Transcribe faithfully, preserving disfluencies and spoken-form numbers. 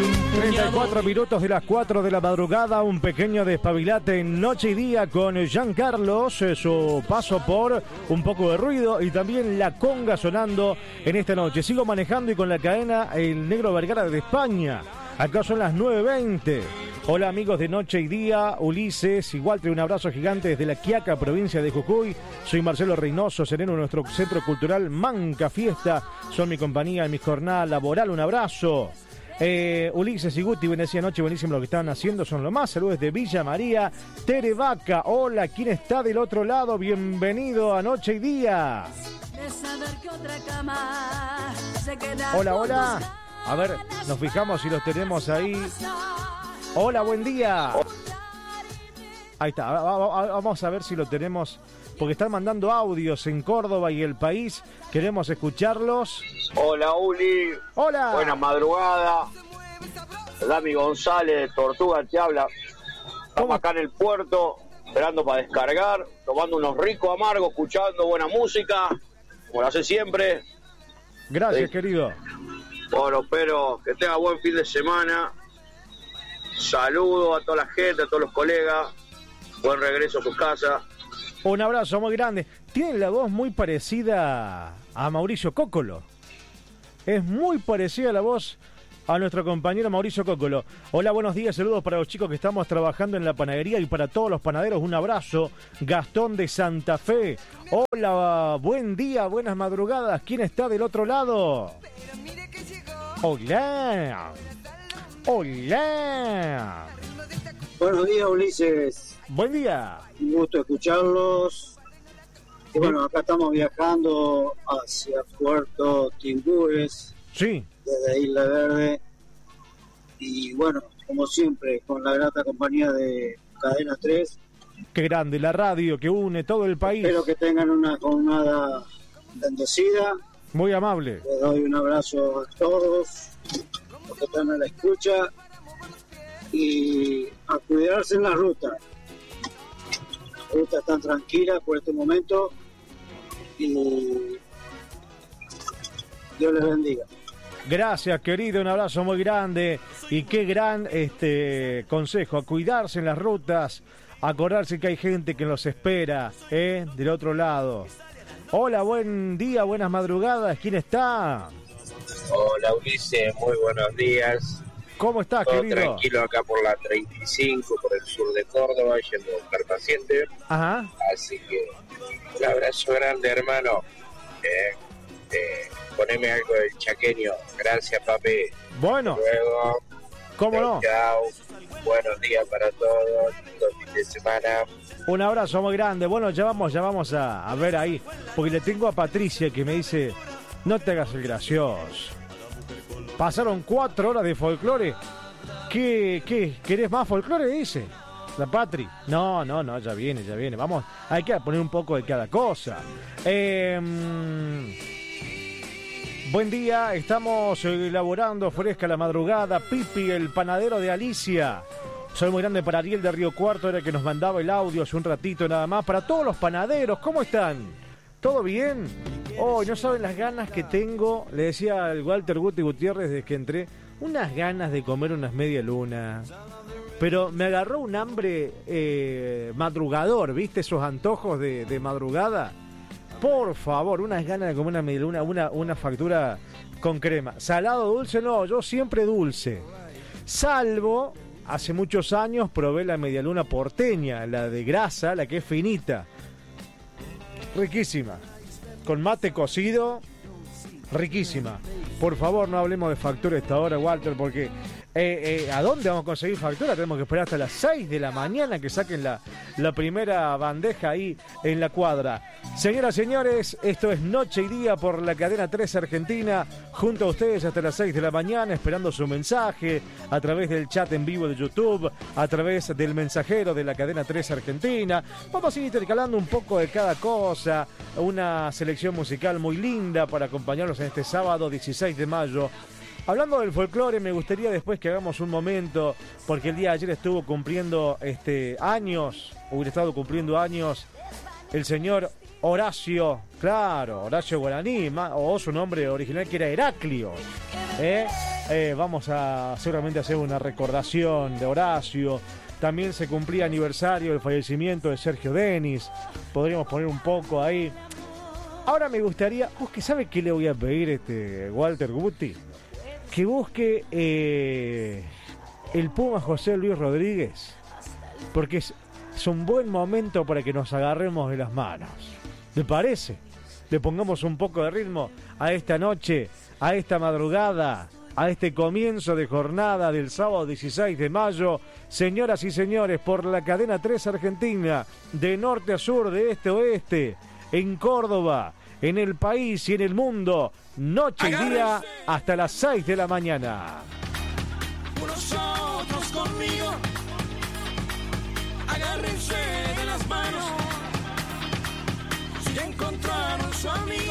treinta y cuatro minutos de las cuatro de la madrugada, un pequeño despabilate en Noche y Día con Giancarlos, eh, su paso por un poco de ruido y también la conga sonando en esta noche. Sigo manejando y con la cadena El Negro Vergara de España. Acá son las nueve veinte. Hola amigos de Noche y Día, Ulises y Walter, un abrazo gigante desde La Quiaca, provincia de Jujuy. Soy Marcelo Reynoso, sereno de nuestro centro cultural Manca Fiesta. Son mi compañía en mi jornada laboral, un abrazo. Eh, Ulises y Guti, bendecida noche, buenísimo lo que están haciendo, son lo más. Saludos de Villa María. Tere Vaca, hola, ¿quién está del otro lado? Bienvenido a Noche y Día. Hola, hola. A ver, nos fijamos si los tenemos ahí. Hola, buen día. Ahí está, vamos a ver si lo tenemos, porque están mandando audios en Córdoba y el país. Queremos escucharlos. Hola, Uli. Hola. Buena madrugada. Dami González de Tortuga te habla. Estamos acá en el puerto, esperando para descargar, tomando unos ricos amargos, escuchando buena música, como lo hace siempre. Gracias, sí. Querido. Bueno, espero que tenga buen fin de semana. Saludos a toda la gente, a todos los colegas. Buen regreso a su casa. Un abrazo muy grande. Tiene la voz muy parecida a Mauricio Cóccolo. Es muy parecida la voz a nuestro compañero Mauricio Cóccolo. Hola, buenos días, saludos para los chicos que estamos trabajando en la panadería y para todos los panaderos, un abrazo. Gastón de Santa Fe. Hola, buen día, buenas madrugadas. ¿Quién está del otro lado? Hola. Hola. Buenos días, Ulises. Buen día. Un gusto escucarlos. Y bueno, acá estamos viajando hacia Puerto Timbúes. Sí. Desde Isla Verde. Y bueno, como siempre, con la grata compañía de Cadena tres. Qué grande, la radio que une todo el país. Espero que tengan una jornada bendecida. Muy amable. Les doy un abrazo a todos los que están a la escucha. Y a cuidarse en la ruta. Las rutas están tranquilas por este momento y Dios les bendiga. Gracias, querido, un abrazo muy grande y qué gran este consejo, a cuidarse en las rutas, a acordarse que hay gente que los espera, ¿eh? Del otro lado. Hola, buen día, buenas madrugadas, ¿quién está? Hola, Ulises, muy buenos días. ¿Cómo estás, todo querido? Tranquilo acá por la treinta y cinco, por el sur de Córdoba, yendo a buscar paciente. Ajá. Así que un abrazo grande, hermano. Eh, eh, poneme algo del chaqueño. Gracias, papi. Bueno. Luego. ¿Cómo chau, no? Chao. Buenos días para todos. Lindo fin de semana. Un abrazo muy grande. Bueno, ya vamos, ya vamos a, a ver ahí, porque le tengo a Patricia que me dice, no te hagas el gracioso. Pasaron cuatro horas de folclore. ¿Qué, qué? ¿Querés más folclore? Dice la Patri. No, no, no, ya viene, ya viene. Vamos, hay que poner un poco de cada cosa. Eh, buen día, estamos elaborando fresca la madrugada. Pipi, el panadero de Alicia. Soy muy grande para Ariel de Río Cuarto, era el que nos mandaba el audio hace un ratito nada más. Para todos los panaderos, ¿cómo están? ¿Todo bien? Oh, no saben las ganas que tengo. Le decía al Walter Guti Gutiérrez desde que entré, unas ganas de comer unas media luna. Pero me agarró un hambre eh, madrugador, ¿viste? Esos antojos de, de madrugada. Por favor, unas ganas de comer una media luna, una, una factura con crema. Salado, dulce, no, yo siempre dulce. Salvo, hace muchos años probé la media luna porteña, la de grasa, la que es finita. Riquísima. Con mate cocido, riquísima. Por favor, no hablemos de factura esta hora, Walter, porque eh, eh, ¿a dónde vamos a conseguir factura? Tenemos que esperar hasta las seis de la mañana que saquen la, la primera bandeja ahí en la cuadra. Señoras y señores, esto es Noche y Día por la Cadena tres Argentina, junto a ustedes hasta las seis de la mañana, esperando su mensaje a través del chat en vivo de YouTube, a través del mensajero de la Cadena tres Argentina. Vamos a ir intercalando un poco de cada cosa, una selección musical muy linda para acompañarlos en este sábado dieciséis de mayo. Hablando del folclore, me gustaría después que hagamos un momento, porque el día de ayer estuvo cumpliendo este años, hubiera estado cumpliendo años, el señor Horacio, claro, Horacio Guaraní, o su nombre original que era Heraclio, ¿eh? Eh, vamos a seguramente hacer una recordación de Horacio. También se cumplía aniversario del fallecimiento de Sergio Denis. Podríamos poner un poco ahí. Ahora me gustaría, busque, ¿sabe qué le voy a pedir este Walter Guti? Que busque eh, el Puma José Luis Rodríguez, porque es, es un buen momento para que nos agarremos de las manos. ¿Le parece? Le pongamos un poco de ritmo a esta noche, a esta madrugada, a este comienzo de jornada del sábado dieciséis de mayo. Señoras y señores, por la cadena tres Argentina, de norte a sur, de este a oeste, en Córdoba, en el país y en el mundo, noche y día hasta las seis de la mañana. Unos otros conmigo, agárrense de las manos, si ya encontraron su amigo.